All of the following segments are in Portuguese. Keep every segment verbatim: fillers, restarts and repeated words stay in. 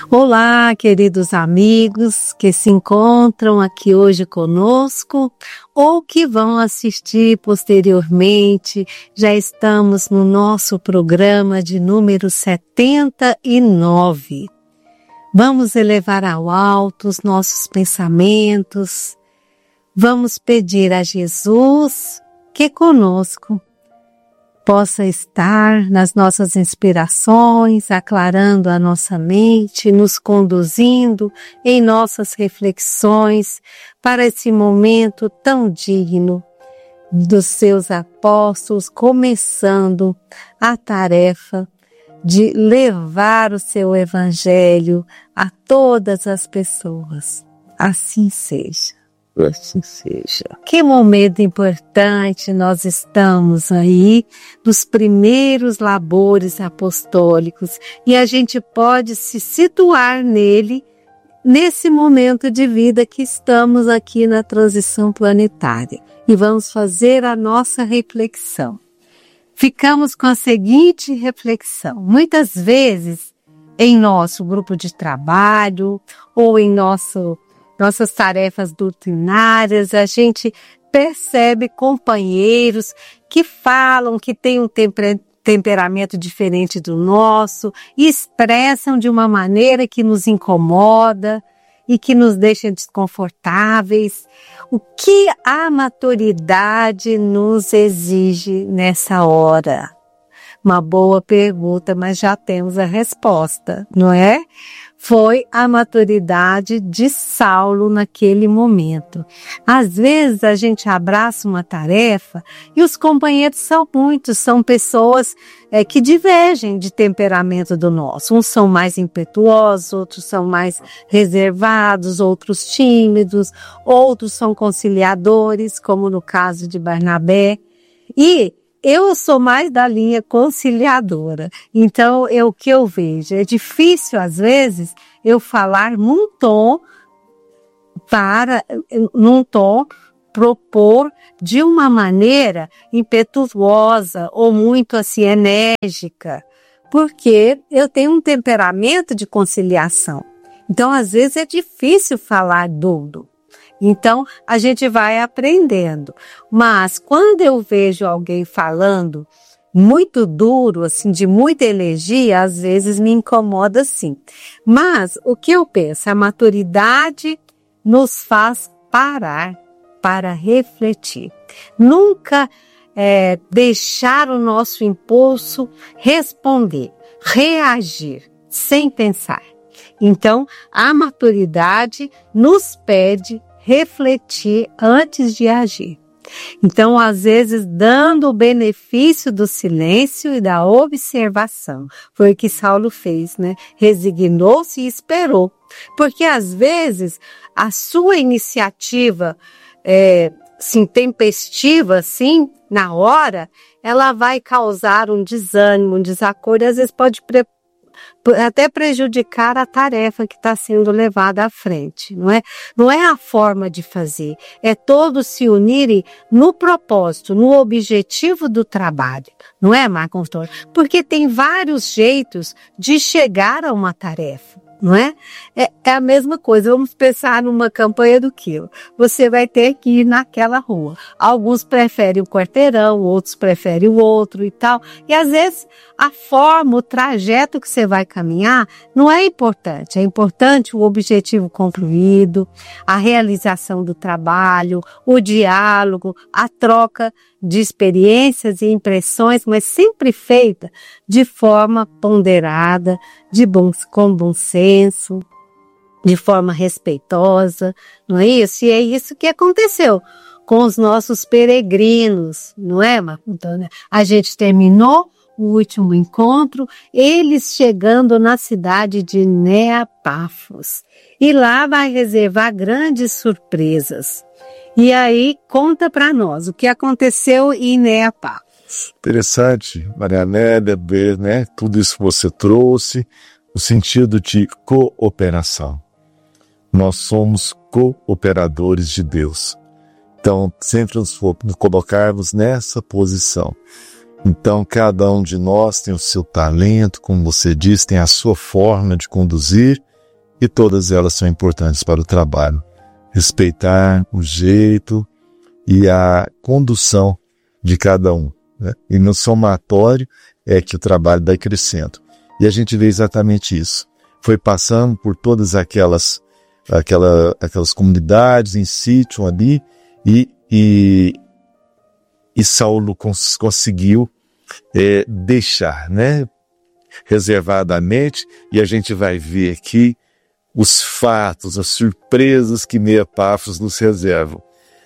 Olá, queridos amigos que se encontram aqui hoje conosco ou que vão assistir posteriormente. Já estamos no nosso programa de número setenta e nove. Vamos elevar ao alto os nossos pensamentos. Vamos pedir a Jesus que conosco possa estar nas nossas inspirações, aclarando a nossa mente, nos conduzindo em nossas reflexões para esse momento tão digno dos seus apóstolos, começando a tarefa de levar o seu evangelho a todas as pessoas. Assim seja. Assim seja. Que momento importante nós estamos aí, nos primeiros labores apostólicos, e a gente pode se situar nele, nesse momento de vida que estamos aqui na transição planetária. E vamos fazer a nossa reflexão. Ficamos com a seguinte reflexão. Muitas vezes, em nosso grupo de trabalho, ou em nosso nossas tarefas doutrinárias, a gente percebe companheiros que falam que têm um temper- temperamento diferente do nosso e expressam de uma maneira que nos incomoda e que nos deixa desconfortáveis. O que a maturidade nos exige nessa hora? Uma boa pergunta, mas já temos a resposta, não é? Foi a maturidade de Saulo naquele momento. Às vezes a gente abraça uma tarefa e os companheiros são muitos, são pessoas é, que divergem de temperamento do nosso. Uns são mais impetuosos, outros são mais reservados, outros tímidos, outros são conciliadores, como no caso de Barnabé. E eu sou mais da linha conciliadora, então é o que eu vejo. É difícil, às vezes, eu falar num tom para, num tom, propor de uma maneira impetuosa ou muito assim enérgica, porque eu tenho um temperamento de conciliação. Então, às vezes, é difícil falar duro. Então, a gente vai aprendendo. Mas, quando eu vejo alguém falando muito duro, assim, de muita energia, às vezes me incomoda sim. Mas, o que eu penso? A maturidade nos faz parar para refletir. Nunca é, deixar o nosso impulso responder, reagir, sem pensar. Então, a maturidade nos pede refletir antes de agir. Então, às vezes, dando o benefício do silêncio e da observação. Foi o que Saulo fez, né? Resignou-se e esperou. Porque, às vezes, a sua iniciativa é, assim, tempestiva, assim, na hora, ela vai causar um desânimo, um desacordo, e às vezes pode preparar até prejudicar a tarefa que está sendo levada à frente, não é? Não é a forma de fazer, é todos se unirem no propósito, no objetivo do trabalho, não é, Marco Antônio? Porque tem vários jeitos de chegar a uma tarefa, não é? é? É a mesma coisa, vamos pensar numa campanha do quilo. Você vai ter que ir naquela rua. Alguns preferem o quarteirão, outros preferem o outro e tal. E às vezes a forma, o trajeto que você vai caminhar não é importante. É importante o objetivo concluído, a realização do trabalho, o diálogo, a troca de experiências e impressões, mas sempre feita de forma ponderada, de bom, com bom senso, de forma respeitosa, não é isso? E é isso que aconteceu com os nossos peregrinos, não é, Marco Antônio? A gente terminou o último encontro, eles chegando na cidade de Neapafos. E lá vai reservar grandes surpresas. E aí, conta para nós o que aconteceu em Neapafos. Interessante, Maria Nélia, ver, né, tudo isso que você trouxe, no sentido de cooperação. Nós somos cooperadores de Deus. Então, sempre nos colocarmos nessa posição. Então, cada um de nós tem o seu talento, como você diz, tem a sua forma de conduzir, e todas elas são importantes para o trabalho. Respeitar o jeito e a condução de cada um, né? E no somatório é que o trabalho vai crescendo. E a gente vê exatamente isso. Foi passando por todas aquelas, aquela, aquelas comunidades em sítio ali, e, e, e Saulo cons, conseguiu é, deixar, né, reservadamente, e a gente vai ver aqui os fatos, as surpresas que Neopáfos nos reservam.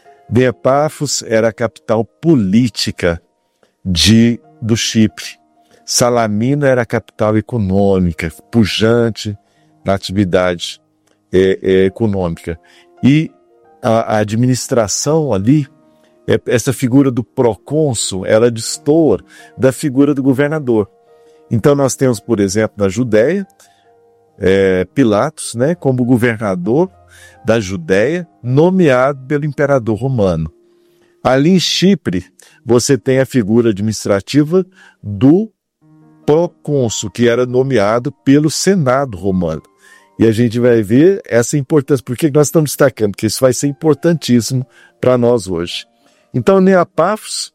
Neopáfos era a capital política de, do Chipre. Salamina era a capital econômica, pujante na atividade é, é, econômica. E a, a administração ali, é, essa figura do procônsul, ela destoa da figura do governador. Então nós temos, por exemplo, na Judéia, é, Pilatos, né, como governador da Judéia, nomeado pelo imperador romano. Ali em Chipre, você tem a figura administrativa do procônsul, que era nomeado pelo Senado romano. E a gente vai ver essa importância. Por que nós estamos destacando? Porque isso vai ser importantíssimo para nós hoje. Então, Neopáfos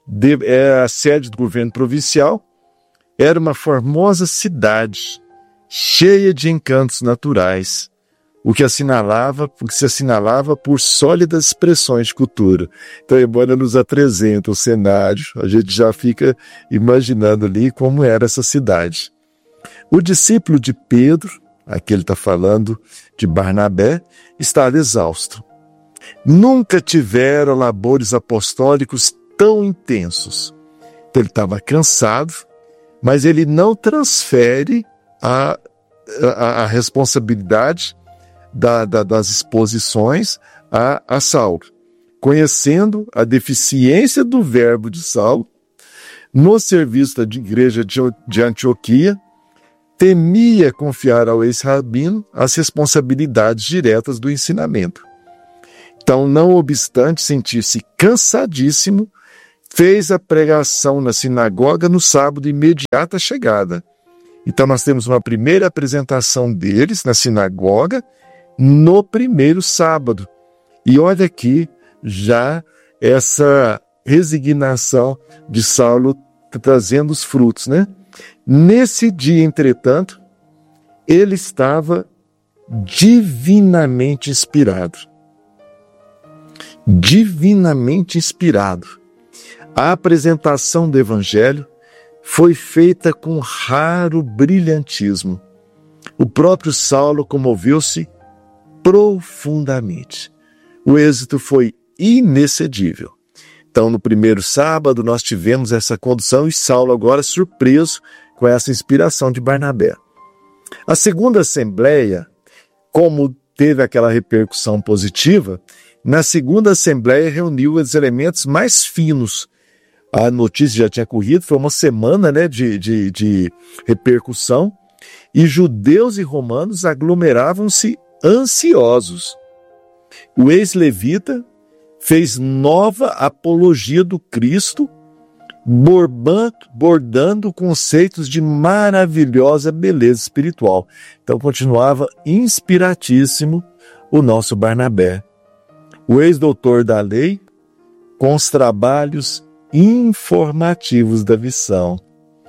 é a sede do governo provincial, era uma formosa cidade, cheia de encantos naturais, o que assinalava, o que se assinalava por sólidas expressões de cultura. Então, embora nos apresente o cenário, a gente já fica imaginando ali como era essa cidade. O discípulo de Pedro, aqui ele está falando de Barnabé, estava exausto. Nunca tiveram labores apostólicos tão intensos. Então, ele estava cansado, mas ele não transfere a, a, a responsabilidade da, da, das exposições a, a Saulo. Conhecendo a deficiência do verbo de Saulo, no serviço da igreja de, de Antioquia, temia confiar ao ex-rabino as responsabilidades diretas do ensinamento. Então, não obstante sentir-se cansadíssimo, fez a pregação na sinagoga no sábado imediata chegada. Então nós temos uma primeira apresentação deles na sinagoga no primeiro sábado. E olha aqui já essa resignação de Saulo trazendo os frutos, né? Nesse dia, entretanto, ele estava divinamente inspirado. Divinamente inspirado. A apresentação do Evangelho foi feita com raro brilhantismo. O próprio Saulo comoveu-se profundamente. O êxito foi inexcedível. Então, no primeiro sábado, nós tivemos essa condução e Saulo agora surpreso com essa inspiração de Barnabé. A segunda assembleia, como teve aquela repercussão positiva, na segunda assembleia reuniu os elementos mais finos. A notícia já tinha corrido, foi uma semana, né, de, de, de repercussão, e judeus e romanos aglomeravam-se ansiosos. O ex-levita fez nova apologia do Cristo, bordando, bordando conceitos de maravilhosa beleza espiritual. Então continuava inspiratíssimo o nosso Barnabé. O ex-doutor da lei, com os trabalhos informativos da missão,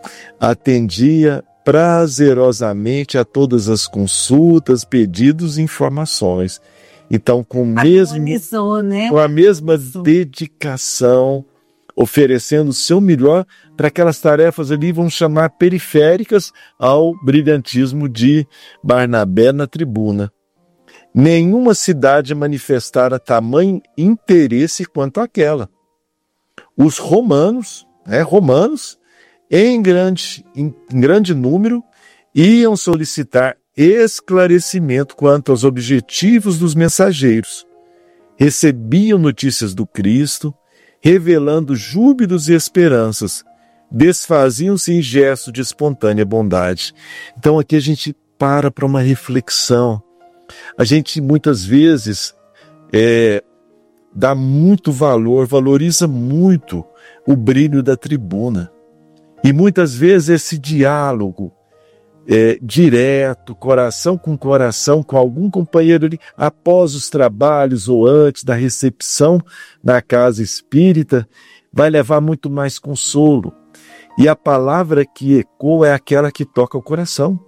atendia prazerosamente a todas as consultas, pedidos e informações. Então, com, mesmo, né? com a mesma dedicação, oferecendo o seu melhor para aquelas tarefas ali, vamos chamar periféricas ao brilhantismo de Barnabé na tribuna. Nenhuma cidade manifestara tamanho interesse quanto aquela. Os romanos, né, romanos, em grande, em grande número, iam solicitar esclarecimento quanto aos objetivos dos mensageiros. Recebiam notícias do Cristo, revelando júbilos e esperanças. Desfaziam-se em gestos de espontânea bondade. Então aqui a gente para para uma reflexão. A gente muitas vezes é, dá muito valor, valoriza muito o brilho da tribuna. E muitas vezes esse diálogo é, direto, coração com coração, com algum companheiro ali, após os trabalhos ou antes da recepção na casa espírita, vai levar muito mais consolo. E a palavra que ecoa é aquela que toca o coração.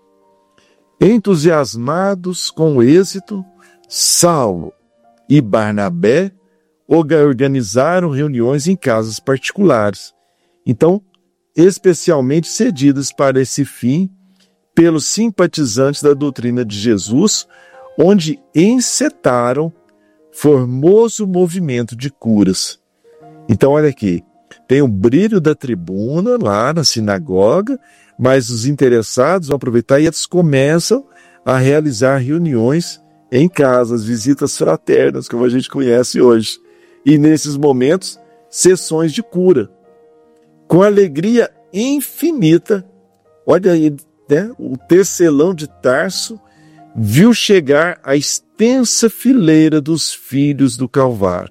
Entusiasmados com o êxito, Saulo e Barnabé organizaram reuniões em casas particulares. Então, especialmente cedidas para esse fim pelos simpatizantes da doutrina de Jesus, onde encetaram formoso movimento de curas. Então, olha aqui, tem o brilho da tribuna lá na sinagoga, mas os interessados vão aproveitar e eles começam a realizar reuniões em casas, visitas fraternas, como a gente conhece hoje. E nesses momentos, sessões de cura. Com alegria infinita, olha aí, né, o tecelão de Tarso viu chegar a extensa fileira dos filhos do Calvário.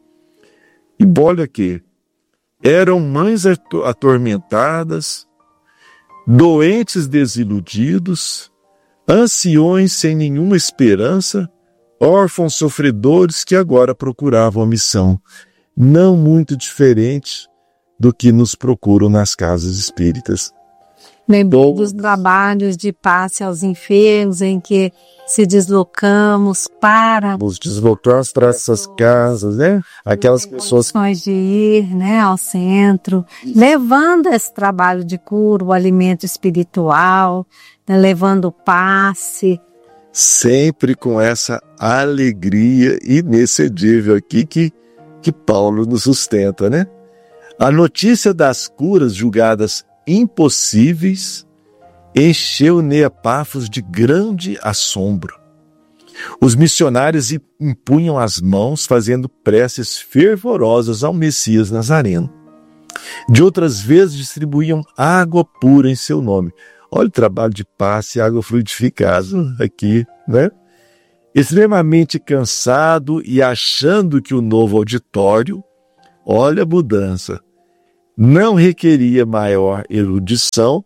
E olha aqui, eram mães atormentadas, doentes desiludidos, anciões sem nenhuma esperança, órfãos sofredores que agora procuravam a missão, não muito diferente do que nos procuram nas casas espíritas. Lembrando dos trabalhos de passe aos enfermos, em que se deslocamos para... Nos deslocamos para essas casas, né? Aquelas pessoas... de ir, né, ao centro, levando esse trabalho de cura, o alimento espiritual, né, levando o passe. Sempre com essa alegria inexcedível aqui que, que Paulo nos sustenta, né? A notícia das curas julgadas impossíveis encheu Neopáfos de grande assombro. Os missionários impunham as mãos fazendo preces fervorosas ao Messias Nazareno. De outras vezes distribuíam água pura em seu nome. Olha o trabalho de passe e água fluidificada aqui, né? Extremamente cansado e achando que o novo auditório, olha a mudança, não requeria maior erudição,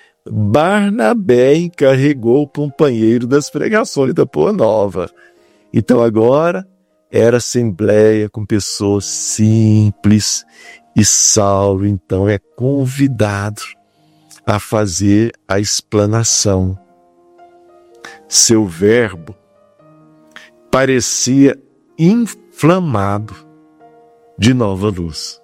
Barnabé encarregou o companheiro das pregações da Boa Nova. Então agora era assembleia com pessoas simples e Saulo então é convidado a fazer a explanação. Seu verbo parecia inflamado de nova luz.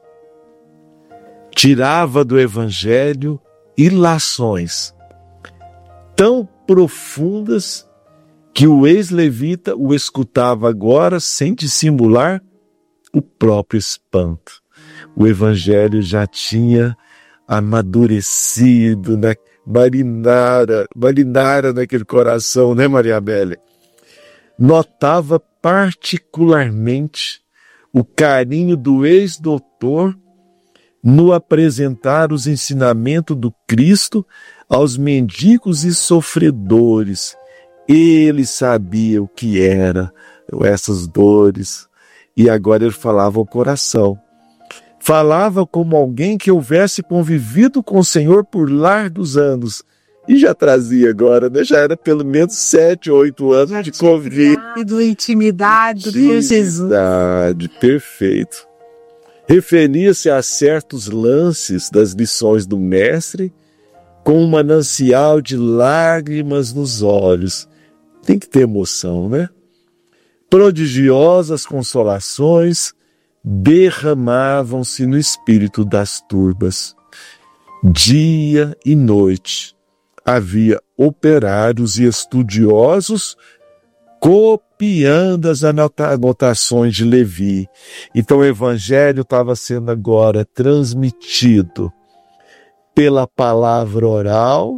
Tirava do Evangelho ilações tão profundas que o ex-levita o escutava agora sem dissimular o próprio espanto. O Evangelho já tinha amadurecido, né? marinara, marinara naquele coração, né, Maria Amélia? Notava particularmente o carinho do ex-doutor no apresentar os ensinamentos do Cristo aos mendigos e sofredores. Ele sabia o que era essas dores e agora ele falava ao coração. Falava como alguém que houvesse convivido com o Senhor por largos anos e já trazia agora, né? Já era pelo menos sete ou oito anos de convívio. Intimidade com Jesus. Intimidade, perfeito. Referia-se a certos lances das lições do mestre com um manancial de lágrimas nos olhos. Tem que ter emoção, né? Prodigiosas consolações derramavam-se no espírito das turbas. Dia e noite havia operários e estudiosos copiando as anotações de Levi. Então o Evangelho estava sendo agora transmitido pela palavra oral,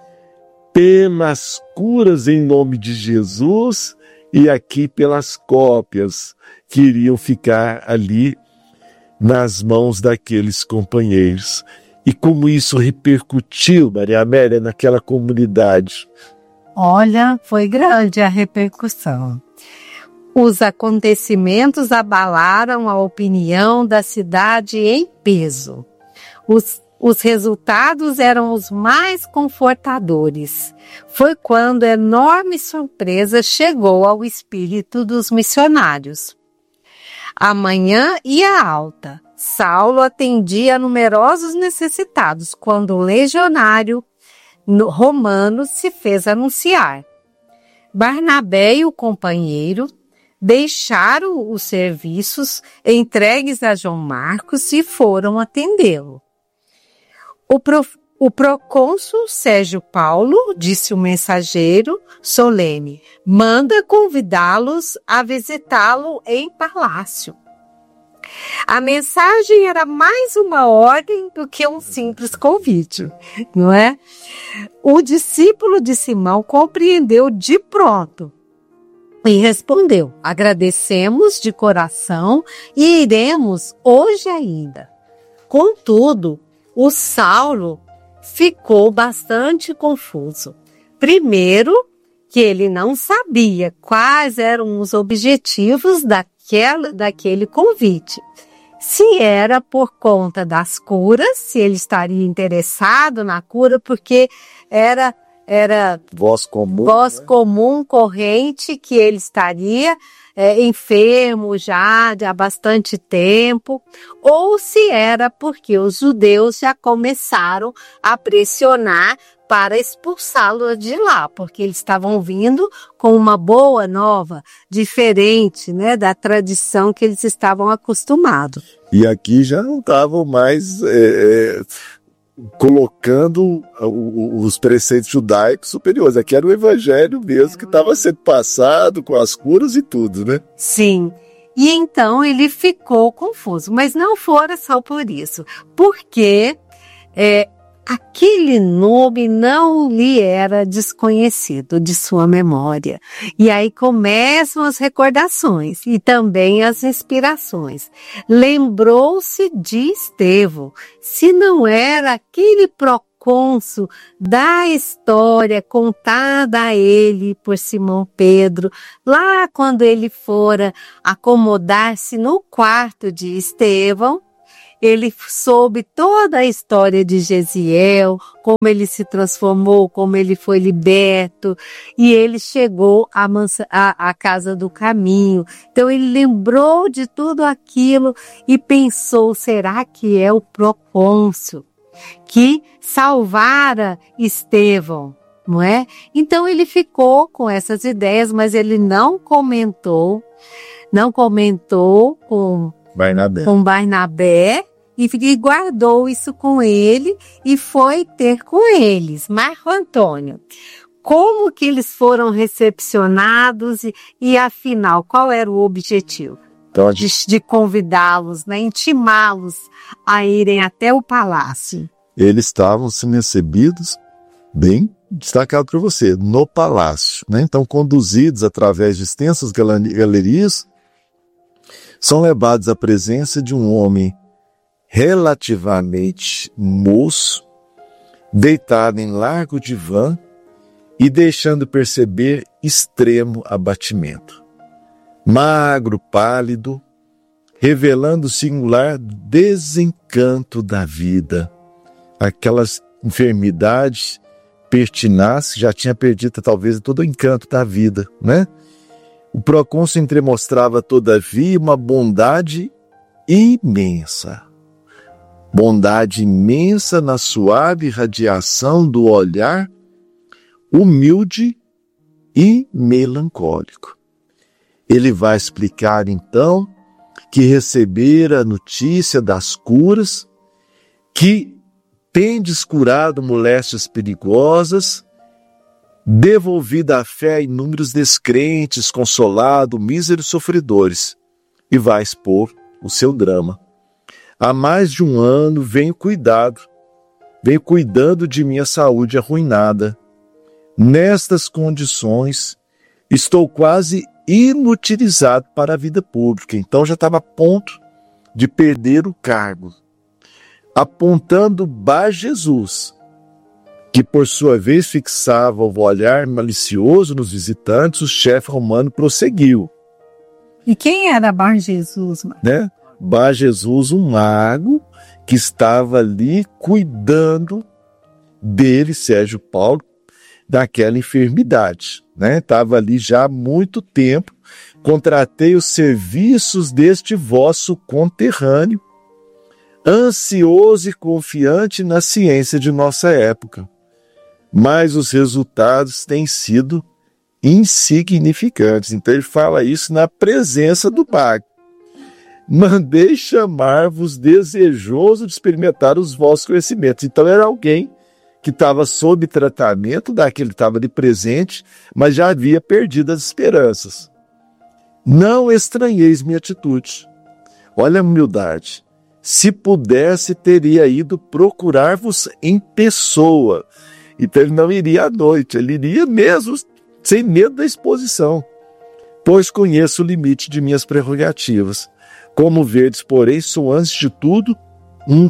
pelas curas em nome de Jesus e aqui pelas cópias que iriam ficar ali nas mãos daqueles companheiros. E como isso repercutiu, Maria Amélia, naquela comunidade? Olha, foi grande a repercussão. Os acontecimentos abalaram a opinião da cidade em peso. Os os resultados eram os mais confortadores. Foi quando enorme surpresa chegou ao espírito dos missionários. A manhã ia alta. Saulo atendia a numerosos necessitados quando o legionário romano se fez anunciar. Barnabé e o companheiro deixaram os serviços entregues a João Marcos e foram atendê-lo. O, pro, o procônsul Sérgio Paulo, disse o mensageiro solene, manda convidá-los a visitá-lo em palácio. A mensagem era mais uma ordem do que um simples convite, não é? O discípulo de Simão compreendeu de pronto e respondeu, agradecemos de coração e iremos hoje ainda. Contudo, o Saulo ficou bastante confuso. Primeiro, que ele não sabia quais eram os objetivos daquela, daquele convite. Se era por conta das curas, se ele estaria interessado na cura, porque era, era voz comum, voz né? comum, corrente, que ele estaria é, enfermo já há bastante tempo, ou se era porque os judeus já começaram a pressionar para expulsá-lo de lá, porque eles estavam vindo com uma boa nova, diferente, né, da tradição que eles estavam acostumados. E aqui já não estavam mais é, é, colocando os preceitos judaicos superiores. Aqui era o evangelho mesmo que estava sendo passado com as curas e tudo, né? Sim. E então ele ficou confuso, mas não fora só por isso, porque é, aquele nome não lhe era desconhecido de sua memória. E aí começam as recordações e também as inspirações. Lembrou-se de Estevão, se não era aquele procônsul da história contada a ele por Simão Pedro, lá quando ele fora acomodar-se no quarto de Estevão. Ele soube toda a história de Gesiel, como ele se transformou, como ele foi liberto, e ele chegou à, mansa, à, à casa do caminho. Então ele lembrou de tudo aquilo e pensou, será que é o procônsul que salvara Estevão, não é? Então ele ficou com essas ideias, mas ele não comentou, não comentou com Barnabé. com Barnabé e guardou isso com ele e foi ter com eles. Marco Antônio, como que eles foram recepcionados e, e afinal, qual era o objetivo? Então, de, de convidá-los, né, intimá-los a irem até o palácio. Eles estavam sendo recebidos, bem destacado para você, no palácio, né? Então, conduzidos através de extensas galerias, são levados à presença de um homem relativamente moço, deitado em largo divã e deixando perceber extremo abatimento. Magro, pálido, revelando o singular desencanto da vida. Aquelas enfermidades pertinazes, já tinha perdido talvez todo o encanto da vida, né? O procônsul entremostrava, todavia, uma bondade imensa. Bondade imensa na suave radiação do olhar humilde e melancólico. Ele vai explicar, então, que recebera a notícia das curas, que tendes curado moléstias perigosas, devolvida a fé a inúmeros descrentes, consolado míseros sofredores, e vai expor o seu drama. Há mais de um ano venho cuidado, venho cuidando de minha saúde arruinada. Nestas condições, estou quase inutilizado para a vida pública, então já estava a ponto de perder o cargo. Apontando Bar Jesus, que por sua vez fixava o olhar malicioso nos visitantes, o chefe romano prosseguiu. E quem era Bar Jesus? Né? Bar Jesus, um mago que estava ali cuidando dele, Sérgio Paulo, daquela enfermidade, né? Estava ali já há muito tempo. Contratei os serviços deste vosso conterrâneo, ansioso e confiante na ciência de nossa época. Mas os resultados têm sido insignificantes. Então ele fala isso na presença do mago. Mandei chamar-vos desejoso de experimentar os vossos conhecimentos. Então era alguém que estava sob tratamento, daquele que estava ali presente, mas já havia perdido as esperanças. Não estranheis minha atitude. Olha a humildade. Se pudesse, teria ido procurar-vos em pessoa. Então ele não iria à noite, ele iria mesmo sem medo da exposição. Pois conheço o limite de minhas prerrogativas. Como verdes, porém, sou antes de tudo um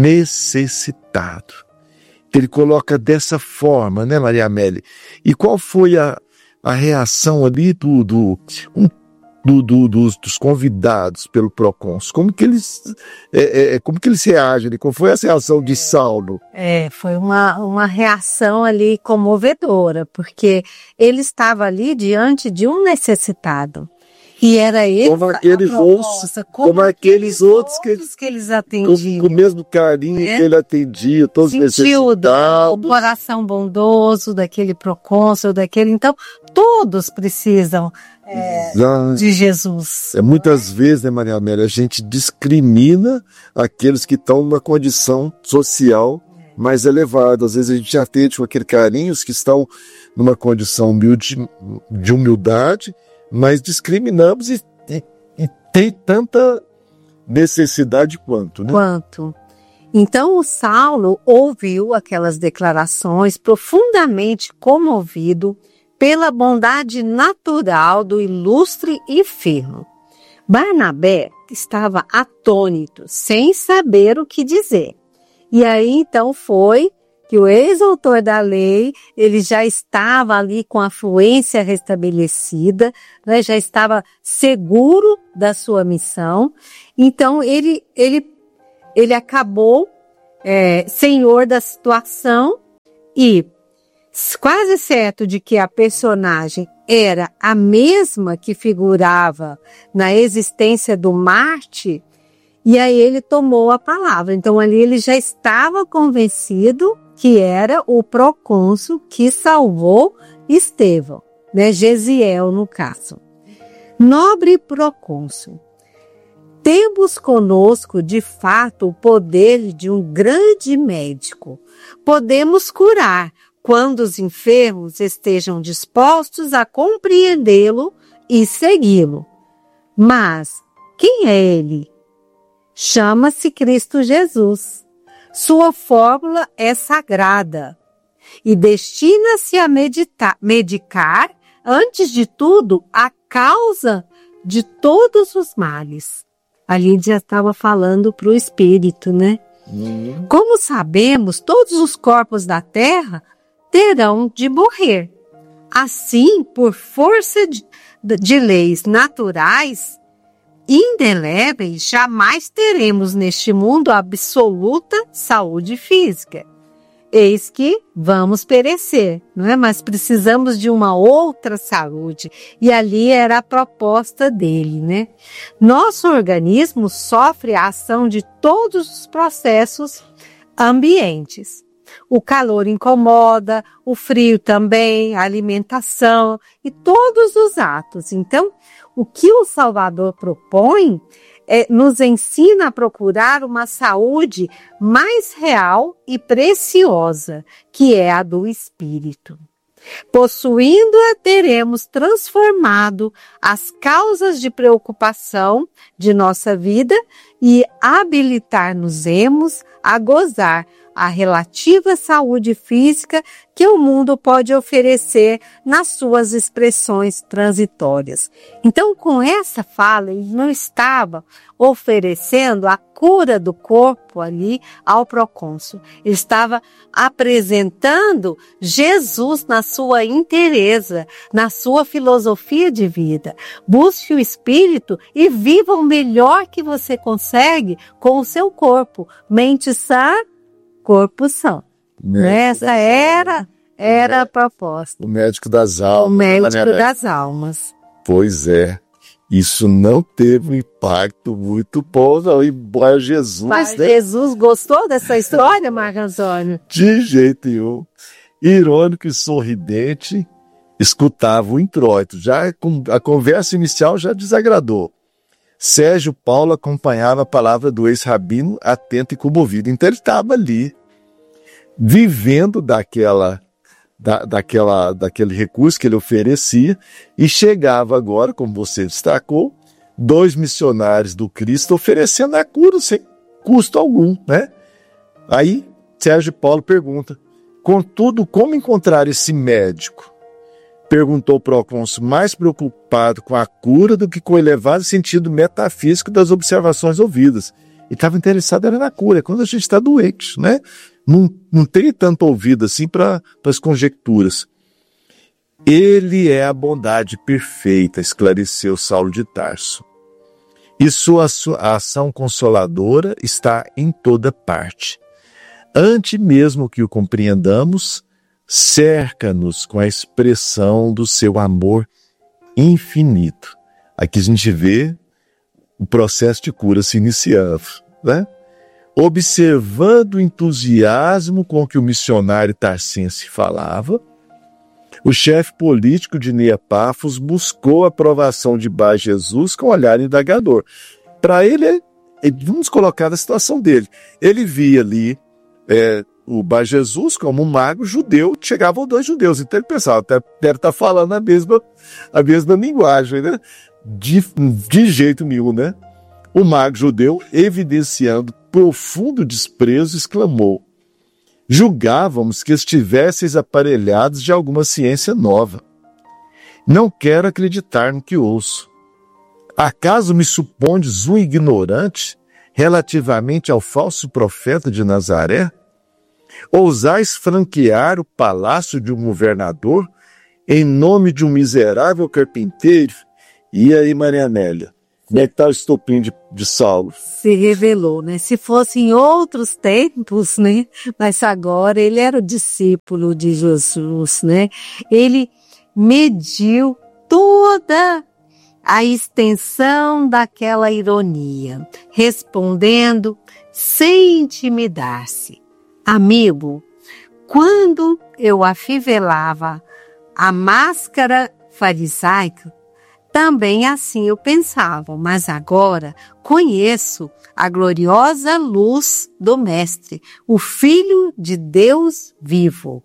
necessitado. Ele coloca dessa forma, né, Maria Amélia? E qual foi a, a reação ali do, do, um, do, do, dos, dos convidados pelo procônsul? Como que eles, é, é, como que eles reagem? Qual foi a reação de Saulo? É, foi uma, uma reação ali comovedora, porque ele estava ali diante de um necessitado. E era ele como aqueles outros, como, como aqueles outros que, que eles atendiam. Com o mesmo carinho é? que ele atendia, todos Sentiu o coração bondoso daquele procônsul, daquele. Então, todos precisam é, de Jesus. É, muitas vezes, né, Maria Amélia, a gente discrimina aqueles que estão numa condição social mais elevada. Às vezes a gente atende com aquele carinho os que estão numa condição humilde, de humildade, mas discriminamos e, e, e tem tanta necessidade quanto, né? Quanto. Então o Saulo ouviu aquelas declarações profundamente comovido pela bondade natural do ilustre enfermo. Barnabé estava atônito, sem saber o que dizer. E aí então foi que o ex-autor da lei, ele já estava ali com a fluência restabelecida, né, já estava seguro da sua missão. Então, ele, ele, ele acabou é, senhor da situação e quase certo de que a personagem era a mesma que figurava na existência do Marte, e aí ele tomou a palavra. Então, ali ele já estava convencido que era o procônsul que salvou Estevão, né? Gesiel, no caso. Nobre procônsul, temos conosco, de fato, o poder de um grande médico. Podemos curar quando os enfermos estejam dispostos a compreendê-lo e segui-lo. Mas quem é ele? Chama-se Cristo Jesus. Sua fórmula é sagrada e destina-se a meditar, medicar, antes de tudo, a causa de todos os males. Ali já estava falando para o espírito, né? Uhum. Como sabemos, todos os corpos da terra terão de morrer. Assim, por força de, de leis naturais indeléveis, jamais teremos neste mundo absoluta saúde física. Eis que vamos perecer, não é? Mas precisamos de uma outra saúde. E ali era a proposta dele, né? Nosso organismo sofre a ação de todos os processos ambientes. O calor incomoda, o frio também, a alimentação e todos os atos. Então, o que o Salvador propõe é, nos ensina a procurar uma saúde mais real e preciosa, que é a do espírito. Possuindo-a, teremos transformado as causas de preocupação de nossa vida e habilitar-nos-emos a gozar a relativa saúde física que o mundo pode oferecer nas suas expressões transitórias. Então, com essa fala, ele não estava oferecendo a cura do corpo ali ao procônsul. Ele estava apresentando Jesus na sua inteireza, na sua filosofia de vida. Busque o Espírito e viva o melhor que você consegue com o seu corpo. Mente sã, corpo são. Essa era, era a proposta. O médico das almas. O médico das almas. Pois é. Isso não teve um impacto muito bom, não, embora Jesus... Mas né? Jesus gostou dessa história, Marco Antônio? De jeito nenhum. Irônico e sorridente, escutava o introito. Já a conversa inicial já desagradou. Sérgio Paulo acompanhava a palavra do ex-rabino atento e comovido. Então ele estava ali, vivendo daquela... Da, daquela, daquele recurso que ele oferecia, e chegava agora, como você destacou, dois missionários do Cristo oferecendo a cura sem custo algum, né? Aí Sérgio Paulo pergunta: contudo, como encontrar esse médico? Perguntou o procônsul, mais preocupado com a cura do que com o elevado sentido metafísico das observações ouvidas. Ele estava interessado era na cura, é quando a gente está doente, né? Não, não tem tanto ouvido assim para as conjecturas. Ele é a bondade perfeita, esclareceu Saulo de Tarso. E sua, sua ação consoladora está em toda parte. Antes mesmo que o compreendamos, cerca-nos com a expressão do seu amor infinito. Aqui a gente vê o processo de cura se iniciando, né? Observando o entusiasmo com que o missionário tarsense falava, o chefe político de Neopáfos buscou a aprovação de Bar Jesus com olhar indagador. Para ele, vamos colocar na situação dele. Ele via ali é, o Bar Jesus como um mago judeu, chegavam dois judeus, então ele pensava, até deve estar falando a mesma, a mesma linguagem, né? De, de jeito nenhum, né? O mago judeu, evidenciando profundo desprezo, exclamou: julgávamos que estivesseis aparelhados de alguma ciência nova. Não quero acreditar no que ouço. Acaso me supondes um ignorante relativamente ao falso profeta de Nazaré? Ousais franquear o palácio de um governador em nome de um miserável carpinteiro? E aí, Maria Amélia? Como é que está o estopim de, de Saulo? Se revelou, né? Se fosse em outros tempos, né? Mas agora ele era o discípulo de Jesus, né? Ele mediu toda a extensão daquela ironia, respondendo sem intimidar-se: amigo, quando eu afivelava a máscara farisaica, também assim eu pensava, mas agora conheço a gloriosa luz do Mestre, o Filho de Deus vivo.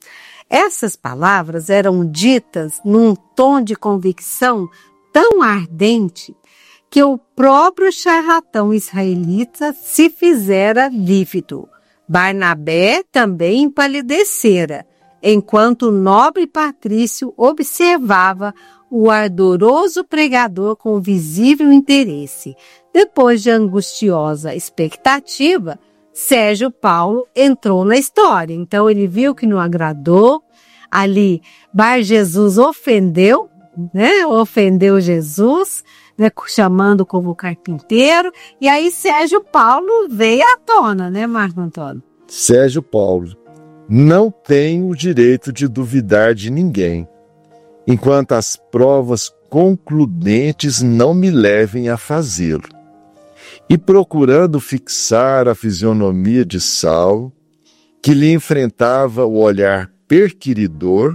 Essas palavras eram ditas num tom de convicção tão ardente que o próprio charlatão israelita se fizera lívido. Barnabé também empalidecera, enquanto o nobre patrício observava o ardoroso pregador com visível interesse. Depois de angustiosa expectativa, Sérgio Paulo entrou na história. Então ele viu que não agradou. Ali, Bar Jesus ofendeu, né? Ofendeu Jesus, né? Chamando como carpinteiro. E aí Sérgio Paulo veio à tona, né, Marco Antônio? Sérgio Paulo: não tenho o direito de duvidar de ninguém, enquanto as provas concludentes não me levem a fazê-lo. E procurando fixar a fisionomia de Saulo, que lhe enfrentava o olhar perquiridor,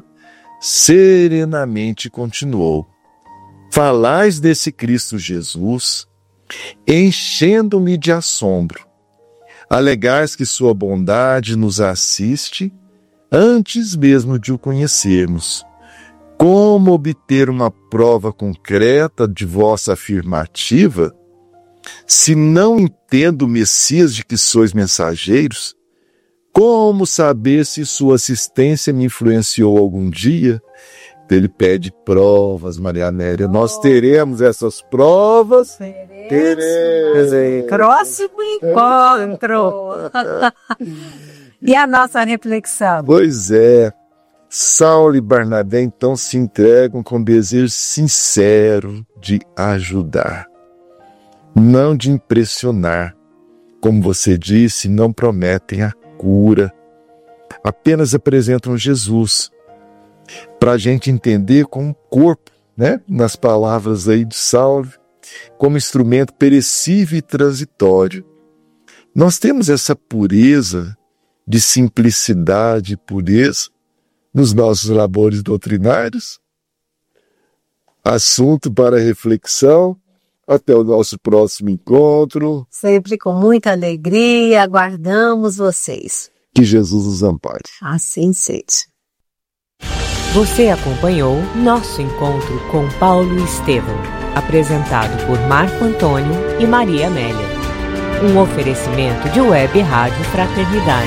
serenamente continuou: falais desse Cristo Jesus, enchendo-me de assombro. Alegais que sua bondade nos assiste antes mesmo de o conhecermos. Como obter uma prova concreta de vossa afirmativa, se não entendo o Messias de que sois mensageiros? Como saber se sua assistência me influenciou algum dia? Ele pede provas, Maria Nélia. Nós teremos essas provas. Teremos. teremos. Próximo encontro. E a nossa reflexão? Pois é. Saulo e Barnabé então se entregam com desejo sincero de ajudar, não de impressionar. Como você disse, não prometem a cura, apenas apresentam Jesus para a gente entender como corpo, né? Nas palavras aí de Saulo, como instrumento perecível e transitório. Nós temos essa pureza de simplicidade e pureza nos nossos labores doutrinários. Assunto para reflexão. Até o nosso próximo encontro. Sempre com muita alegria, aguardamos vocês. Que Jesus os ampare. Assim seja. Você acompanhou nosso encontro com Paulo e Estevão, apresentado por Marco Antônio e Maria Amélia. Um oferecimento de Web Rádio Fraternidade.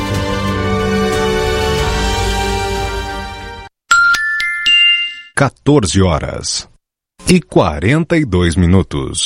quatorze horas e quarenta e dois minutos.